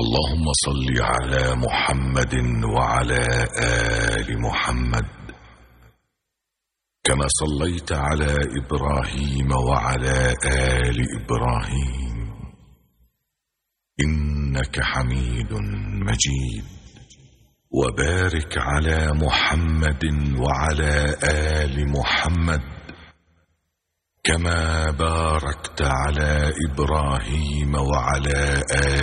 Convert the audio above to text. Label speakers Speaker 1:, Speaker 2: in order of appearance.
Speaker 1: اللهم صل على محمد وعلى آل محمد كما صليت على إبراهيم وعلى آل إبراهيم إنك حميد مجيد. وبارك على محمد وعلى آل محمد كما باركت على إبراهيم وعلى آل